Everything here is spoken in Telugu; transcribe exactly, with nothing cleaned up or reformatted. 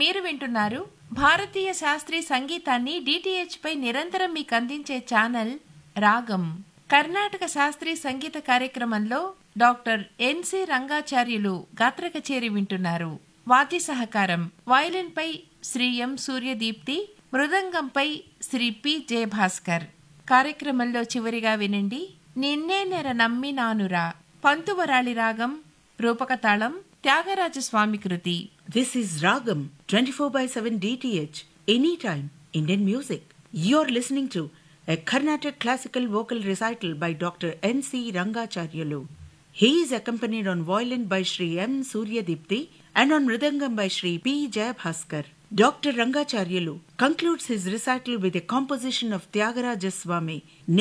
మీరు వింటున్నారు భారతీయ శాస్త్రీయ సంగీతాన్ని డిటిహెచ్ పై నిరంతరం మీకు అందించే ఛానల్ రాగం. కర్ణాటక శాస్త్రీయ సంగీత కార్యక్రమంలో డాక్టర్ ఎన్సి రంగాచార్యులు గాత్ర కచేరి వింటున్నారు. వాద్య సహకారం వయలిన్ పై శ్రీ ఎం సూర్యదీప్తి, మృదంగంపై శ్రీ పి జయభాస్కర్. కార్యక్రమంలో చివరిగా వినండి నిన్నే నెర నమ్మినానురా, పంతువరాళి రాగం, రూపకతాళం త్యాగరాజస్వామి కృతి. This is Ragam twenty-four by seven D T H, anytime Indian music. You're listening to a Carnatic classical vocal recital by Doctor N C Rangacharyalu. He is accompanied on violin by Shri M. Suryadipti and on mridangam by Shri P. Jayabhaskar. Doctor Rangacharyalu concludes his recital with a composition of Tyagaraja Swami